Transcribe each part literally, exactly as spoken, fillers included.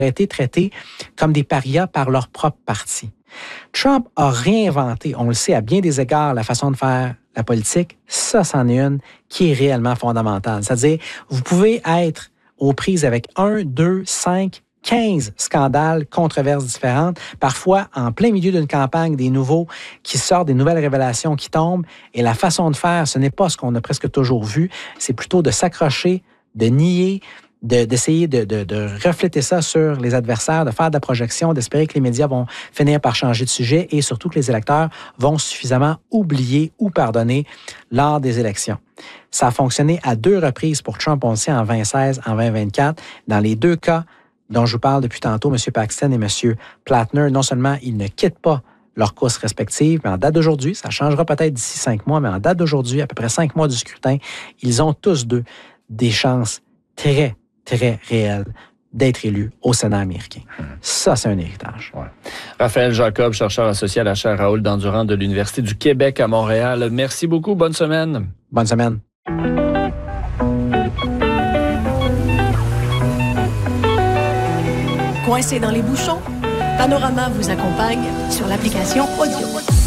été traités comme des parias par leur propre parti. Trump a réinventé, on le sait à bien des égards, la façon de faire la politique. Ça, c'en est une qui est réellement fondamentale. C'est-à-dire, vous pouvez être aux prises avec un, deux, cinq, quinze scandales, controverses différentes, parfois en plein milieu d'une campagne, des nouveaux qui sortent, des nouvelles révélations qui tombent. Et la façon de faire, ce n'est pas ce qu'on a presque toujours vu, c'est plutôt de s'accrocher, de nier, De, d'essayer de, de, de refléter ça sur les adversaires, de faire de la projection, d'espérer que les médias vont finir par changer de sujet et surtout que les électeurs vont suffisamment oublier ou pardonner lors des élections. Ça a fonctionné à deux reprises pour Trump, on le sait, en vingt seize, en vingt vingt-quatre. Dans les deux cas dont je vous parle depuis tantôt, M. Paxton et M. Plattner, non seulement ils ne quittent pas leurs courses respectives, mais en date d'aujourd'hui, ça changera peut-être d'ici cinq mois, mais en date d'aujourd'hui, à peu près cinq mois du scrutin, ils ont tous deux des chances très très réel d'être élu au Sénat américain. Mmh. Ça, c'est un héritage. Ouais. Raphaël Jacob, chercheur associé à la chaire Raoul Dandurand de l'Université du Québec à Montréal. Merci beaucoup. Bonne semaine. Bonne semaine. Coincé dans les bouchons, Panorama vous accompagne sur l'application Audio.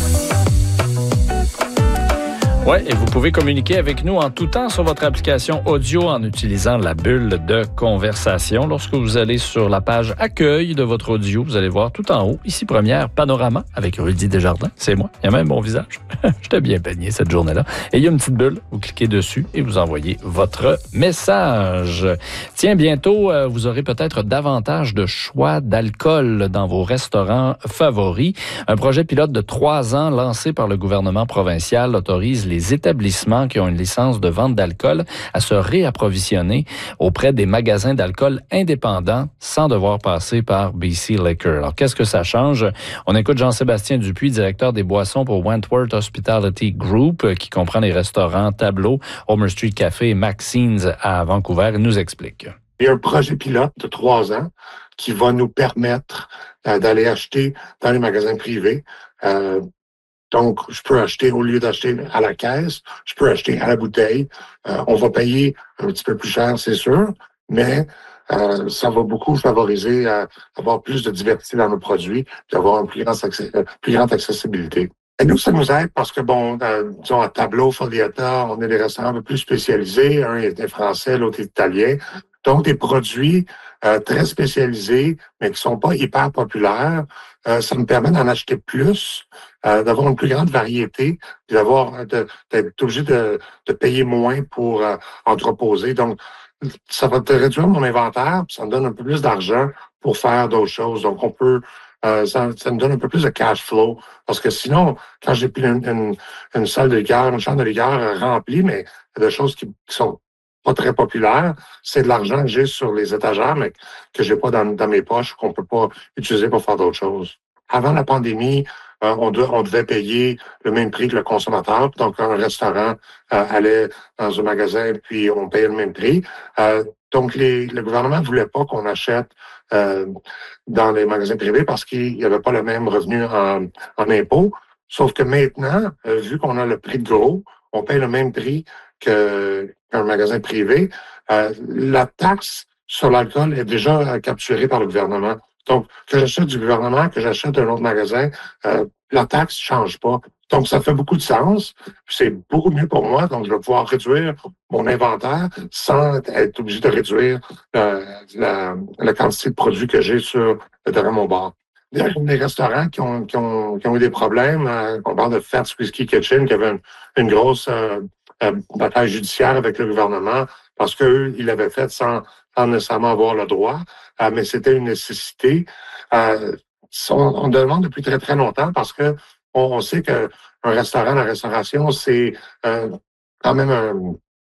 Oui, et vous pouvez communiquer avec nous en tout temps sur votre application audio en utilisant la bulle de conversation. Lorsque vous allez sur la page accueil de votre audio, vous allez voir tout en haut, ici première, Panorama avec Rudy Desjardins. C'est moi. Il y a même mon visage. J'étais bien peigné cette journée-là. Et il y a une petite bulle. Vous cliquez dessus et vous envoyez votre message. Tiens, bientôt, vous aurez peut-être davantage de choix d'alcool dans vos restaurants favoris. Un projet pilote de trois ans lancé par le gouvernement provincial autorise les les établissements qui ont une licence de vente d'alcool à se réapprovisionner auprès des magasins d'alcool indépendants sans devoir passer par B C Liquor. Alors, qu'est-ce que ça change? On écoute Jean-Sébastien Dupuis, directeur des boissons pour Wentworth Hospitality Group, qui comprend les restaurants Tableau, Homer Street Café et Maxine's à Vancouver. Il nous explique. Il y a un projet pilote de trois ans qui va nous permettre euh, d'aller acheter dans les magasins privés. Euh, Donc, je peux acheter, au lieu d'acheter à la caisse, je peux acheter à la bouteille. Euh, on va payer un petit peu plus cher, c'est sûr, mais euh, ça va beaucoup favoriser à avoir plus de diversité dans nos produits, d'avoir une plus grande, access- plus grande accessibilité. Et nous, ça nous aide parce que, bon, euh, disons, à Tableau, Follietta, on est des restaurants un peu plus spécialisés. Un est français, l'autre est italien. Donc, des produits euh, très spécialisés, mais qui sont pas hyper populaires. Euh, ça me permet d'en acheter plus, euh, d'avoir une plus grande variété, puis d'avoir de, d'être obligé de, de payer moins pour euh, entreposer. Donc, ça va te réduire mon inventaire, puis ça me donne un peu plus d'argent pour faire d'autres choses. Donc, on peut euh, ça, ça me donne un peu plus de cash flow. Parce que sinon, quand j'ai plus une, une, une salle de liqueur, une chambre de liqueur remplie, mais de choses qui, qui sont pas très populaire, c'est de l'argent que j'ai sur les étagères, mais que j'ai pas dans, dans mes poches, qu'on peut pas utiliser pour faire d'autres choses. Avant la pandémie, euh, on, de, on devait payer le même prix que le consommateur. Donc, un restaurant euh, allait dans un magasin, puis on payait le même prix. Euh, donc, les, le gouvernement voulait pas qu'on achète euh, dans les magasins privés parce qu'il n'y avait pas le même revenu en, en impôts. Sauf que maintenant, euh, vu qu'on a le prix de gros, on paye le même prix que, qu'un magasin privé. Euh, la taxe sur l'alcool est déjà capturée par le gouvernement. Donc, que j'achète du gouvernement, que j'achète d'un autre magasin, euh, la taxe ne change pas. Donc, ça fait beaucoup de sens. C'est beaucoup mieux pour moi. Donc, je vais pouvoir réduire mon inventaire sans être obligé de réduire euh, la, la quantité de produits que j'ai sur derrière mon bar. Il y a des restaurants qui ont, qui ont, qui ont eu des problèmes. Euh, on parle de Fats Whiskey Kitchen, qui avait une, une grosse euh, euh, bataille judiciaire avec le gouvernement parce qu'eux, ils l'avaient fait sans, sans nécessairement avoir le droit. Euh, mais c'était une nécessité. Euh, on, on demande depuis très, très longtemps parce que on, on sait qu'un restaurant, la restauration, c'est euh, quand même un...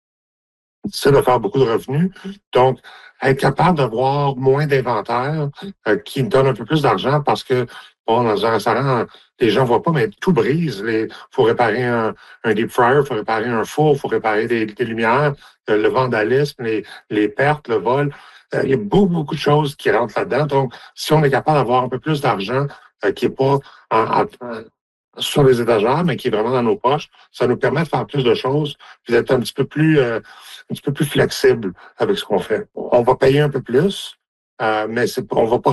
c'est de faire beaucoup de revenus. Donc, être capable d'avoir moins d'inventaire euh, qui me donne un peu plus d'argent parce que, bon, dans un restaurant, les gens ne voient pas, mais tout brise. Il faut réparer un, un deep fryer, il faut réparer un four, il faut réparer des, des lumières, euh, le vandalisme, les, les pertes, le vol. Euh, il y a beaucoup, beaucoup de choses qui rentrent là-dedans. Donc, si on est capable d'avoir un peu plus d'argent euh, qui n'est pas en, en, en, sur les étagères, mais qui est vraiment dans nos poches, ça nous permet de faire plus de choses, puis d'être un petit peu plus... Euh, un petit peu plus flexible avec ce qu'on fait. On va payer un peu plus, Euh, mais c'est, on va pas